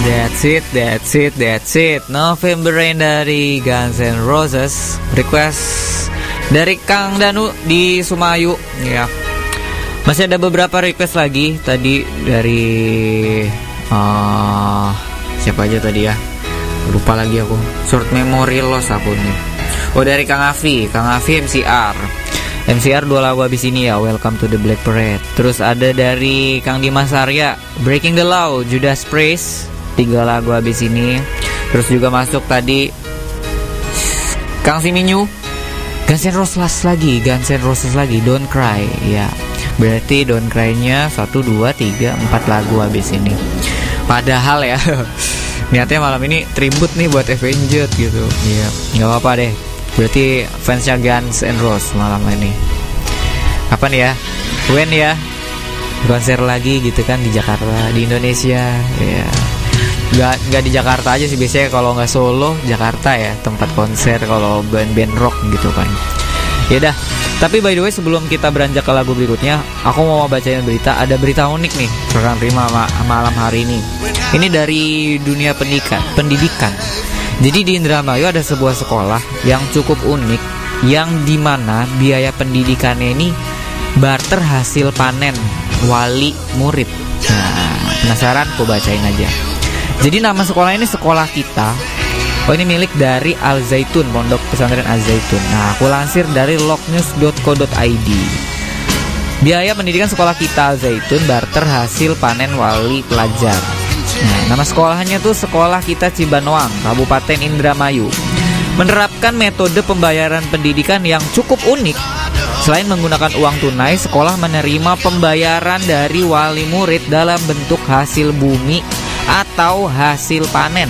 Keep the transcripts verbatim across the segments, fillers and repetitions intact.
That's it, that's it, that's it. November Rain dari Guns N' Roses. Request dari Kang Danu di Sumayu. Ya. Masih ada beberapa request lagi tadi dari uh, siapa aja tadi ya? Lupa lagi aku. Short memory loss aku nih. Oh, dari Kang Afi, Kang Afi M C R. M C R dua lagu abis ini ya, Welcome to the Black Parade. Terus ada dari Kang Dimas Arya, Breaking the Law, Judas Priest, tiga lagu abis ini. Terus juga masuk tadi Kang Siminyu, Guns N' Roses lagi, Guns N' Roses lagi, Don't Cry. Ya, berarti Don't Cry-nya satu, dua, tiga, empat lagu abis ini. Padahal ya niatnya malam ini tribute nih buat Avenged gitu. Iya, gak apa-apa deh. Berarti fansnya Guns N' Roses malam ini. Kapan ya? When ya? Konser lagi gitu kan di Jakarta, di Indonesia. Ya. Gak, gak di Jakarta aja sih, biasanya kalau nggak Solo, Jakarta ya tempat konser kalau band-band rock gitu kan. Ya dah. Tapi by the way, sebelum kita beranjak ke lagu berikutnya, aku mau bacain berita. Ada berita unik nih rekan Rima malam hari ini. Ini dari dunia pendidikan. Pendidikan. Jadi di Indramayu ada sebuah sekolah yang cukup unik, yang dimana biaya pendidikannya ini barter hasil panen wali murid. Nah, penasaran? Aku bacain aja. Jadi nama sekolah ini Sekolah Kita. Oh, ini milik dari Al Zaitun, Pondok Pesantren Al Zaitun. Nah, aku lansir dari lognews dot co dot i d. Biaya pendidikan Sekolah Kita Al Zaitun barter hasil panen wali pelajar. Nah, nama sekolahnya tuh Sekolah Kita Cibanoang, Kabupaten Indramayu. Menerapkan metode pembayaran pendidikan yang cukup unik. Selain menggunakan uang tunai, sekolah menerima pembayaran dari wali murid dalam bentuk hasil bumi atau hasil panen.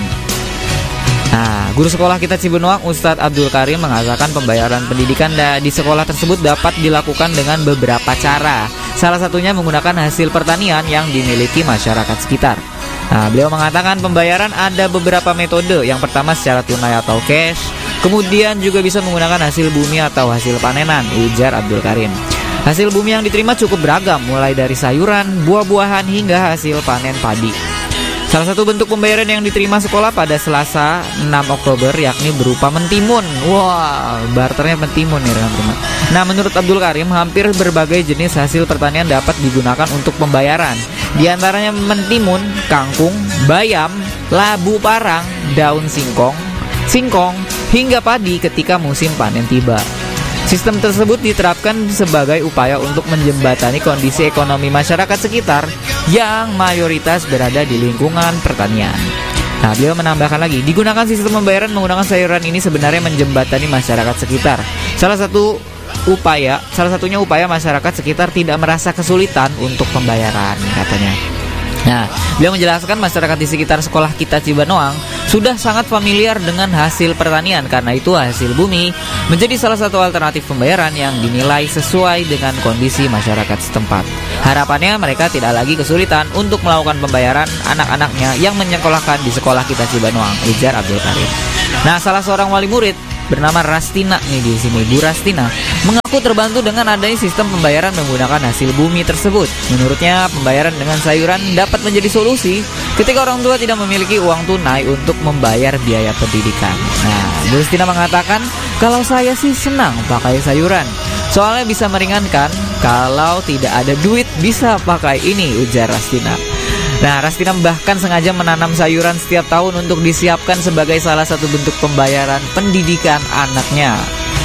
Nah, guru sekolah Kita Cibanoang, Ustadz Abdul Karim, mengatakan pembayaran pendidikan di sekolah tersebut dapat dilakukan dengan beberapa cara. Salah satunya menggunakan hasil pertanian yang dimiliki masyarakat sekitar. Nah, beliau mengatakan pembayaran ada beberapa metode. Yang pertama secara tunai atau cash. Kemudian juga bisa menggunakan hasil bumi atau hasil panenan, ujar Abdul Karim. Hasil bumi yang diterima cukup beragam, mulai dari sayuran, buah-buahan hingga hasil panen padi. Salah satu bentuk pembayaran yang diterima sekolah pada Selasa enam Oktober yakni berupa mentimun. Wah, barternya mentimun nih teman-teman. Nah, menurut Abdul Karim, hampir berbagai jenis hasil pertanian dapat digunakan untuk pembayaran. Di antaranya mentimun, kangkung, bayam, labu parang, daun singkong, singkong, hingga padi ketika musim panen tiba. Sistem tersebut diterapkan sebagai upaya untuk menjembatani kondisi ekonomi masyarakat sekitar yang mayoritas berada di lingkungan pertanian. Nah, beliau menambahkan lagi, digunakan sistem pembayaran menggunakan sayuran ini sebenarnya menjembatani masyarakat sekitar. Salah satu upaya, salah satunya upaya masyarakat sekitar tidak merasa kesulitan untuk pembayaran, katanya. Nah, beliau menjelaskan masyarakat di sekitar Sekolah Kita Cibanoang sudah sangat familiar dengan hasil pertanian. Karena itu hasil bumi menjadi salah satu alternatif pembayaran yang dinilai sesuai dengan kondisi masyarakat setempat. Harapannya mereka tidak lagi kesulitan untuk melakukan pembayaran anak-anaknya yang menyekolahkan di Sekolah Kita Cibanoang, ujar Abdul Karim. Nah, salah seorang wali murid bernama Rastina nih di sini, Bu Rastina, mengaku terbantu dengan adanya sistem pembayaran menggunakan hasil bumi tersebut. Menurutnya, pembayaran dengan sayuran dapat menjadi solusi ketika orang tua tidak memiliki uang tunai untuk membayar biaya pendidikan. Nah, Bu Rastina mengatakan, kalau saya sih senang pakai sayuran, soalnya bisa meringankan. Kalau tidak ada duit bisa pakai ini, ujar Rastina. Nah, Rastina bahkan sengaja menanam sayuran setiap tahun untuk disiapkan sebagai salah satu bentuk pembayaran pendidikan anaknya.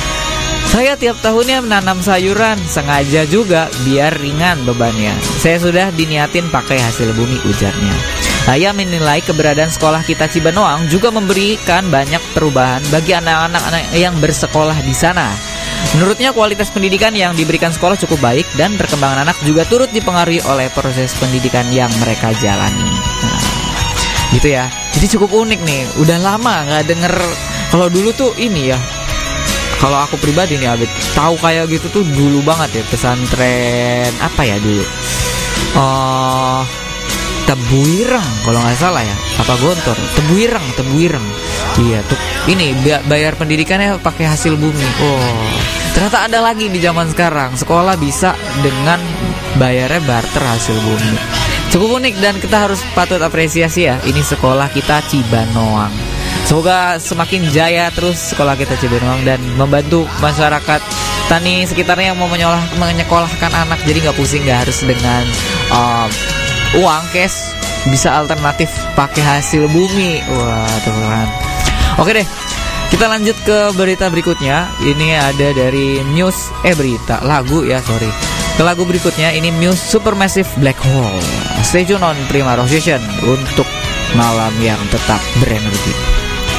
Saya tiap tahunnya menanam sayuran, sengaja juga biar ringan bebannya. Saya sudah diniatin pakai hasil bumi, ujarnya. Nah, ia menilai keberadaan Sekolah Kita Cibanoang juga memberikan banyak perubahan bagi anak-anak yang bersekolah di sana. Menurutnya kualitas pendidikan yang diberikan sekolah cukup baik dan perkembangan anak juga turut dipengaruhi oleh proses pendidikan yang mereka jalani. Nah, gitu ya. Jadi cukup unik nih. Udah lama nggak denger. Kalau dulu tuh ini ya. Kalau aku pribadi nih Abid, tahu kayak gitu tuh dulu banget ya, pesantren apa ya dulu. Oh, Tebuireng kalau nggak salah ya. Apa Gontor? Tebuireng, Tebuireng. Iya tuh. Ini bayar pendidikannya pakai hasil bumi. Oh, ternyata ada lagi di zaman sekarang. Sekolah bisa dengan bayarnya barter hasil bumi. Cukup unik dan kita harus patut apresiasi ya. Ini sekolah kita Cibanoang. Semoga semakin jaya terus sekolah kita Cibanoang dan membantu masyarakat tani sekitarnya yang mau menyolah, menyekolahkan anak. Jadi nggak pusing, nggak harus dengan um, uang cash, bisa alternatif pakai hasil bumi. Wah Tuhan. Oke deh, kita lanjut ke berita berikutnya. Ini ada dari Muse, eh berita lagu ya sorry. Ke lagu berikutnya ini Muse Supermassive Black Hole. Stay tune on Prima Rock Station untuk malam yang tetap berenergi.